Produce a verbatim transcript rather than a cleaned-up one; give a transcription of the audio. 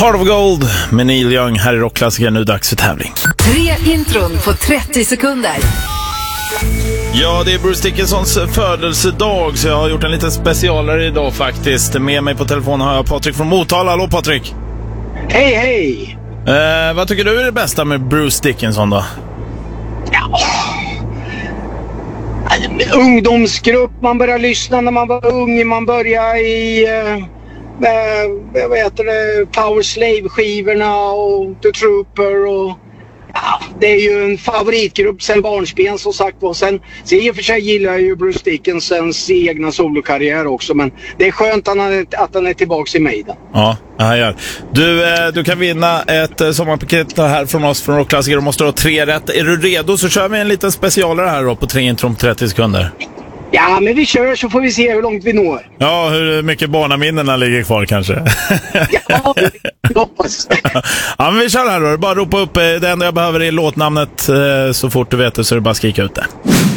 Heart of Gold med Neil Young här i Rockklassiker. Nu dags för tävling. Tre intron på trettio sekunder. Ja, det är Bruce Dickinsons födelsedag, så jag har gjort en liten specialare idag faktiskt. Med mig på telefon har jag Patrik från Motala. Hallå Patrik! Hej hej! Eh, vad tycker du är det bästa med Bruce Dickinson då? Ja. Ungdomsgrupp, man börjar lyssna när man var ung, man börjar i eh, eh, vad heter det, Power Slave-skivorna och The Trooper och ja, det är ju en favoritgrupp sen barnsben som sagt. Och sen, så i och för sig gillar jag ju Bruce Dickinsons egna solokarriär också, men det är skönt att han är, att han är tillbaka i Maiden. Ja, han gör. Du, eh, du kan vinna ett eh, sommarpaket här från oss från Rockklassiker. Du måste ha tre rätt. Är du redo så kör vi en liten specialare här då på tre intron på trettio sekunder. Ja, men vi kör så får vi se hur långt vi når. Ja, hur mycket barnaminnena ligger kvar kanske. Ja, jag hoppas. Ja, men vi kör här då. Bara ropa upp. Det enda jag behöver är låtnamnet. Så fort du vet det så är det bara att skrika ut det.